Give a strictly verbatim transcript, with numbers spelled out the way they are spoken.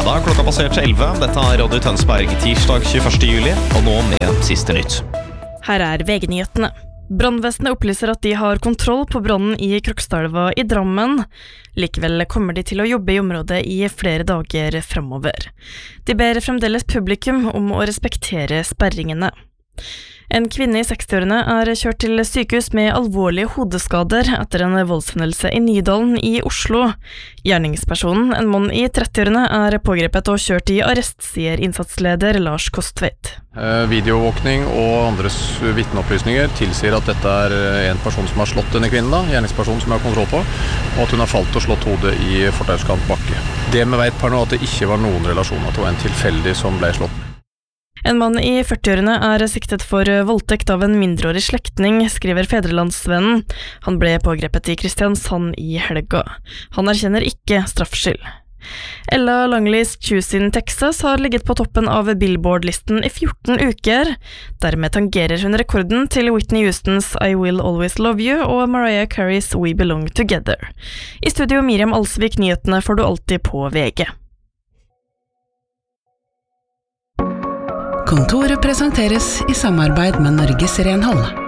Ja, da har klokka passert elleve. Dette er Radio Tønsberg tirsdag tjueførste juli, og nå med siste nytt. Her er V G-nyhetene. Brannvesenet opplyser at de har kontroll på brannen i Krokstadelva i Drammen. Likevel kommer de til å jobbe i området i flere dager fremover. De ber fremdeles publikum om å respektere sperringene. En kvinne i sekstiårene er kjørt til sykehus med alvorlige hodeskader etter en voldshendelse i Nydalen i Oslo. Gjerningspersonen, en mann i trettiårene, er pågrepet og kjørt i arrest, sier innsatsleder Lars Kostveit. Videoovervåkning og andres vitneopplysninger tilsier at dette er en person som har slått denne kvinnen, da, gjerningspersonen som jeg har kontroll på, og at hun har falt og slått hodet i fortauskant bakke. Det vi vet per nå at det ikke var noen relasjon, at det var en tilfeldig som ble slått. En mann i førtiårene er siktet for voldtekt av en mindreårig slektning, skriver Fedrelandsvennen. Han ble pågrepet i Kristiansand i helga. Han erkjenner ikke straffskyld. Ella Langley's Choose in Texas har ligget på toppen av Billboard-listen i fjorten uker. Dermed tangerer hun rekorden til Whitney Houstons I Will Always Love You og Mariah Carey's We Belong Together. I studio Miriam Alsvik, nyhetene får du alltid på V G. Kontoret presenteres i samarbeid med Norges Renhold.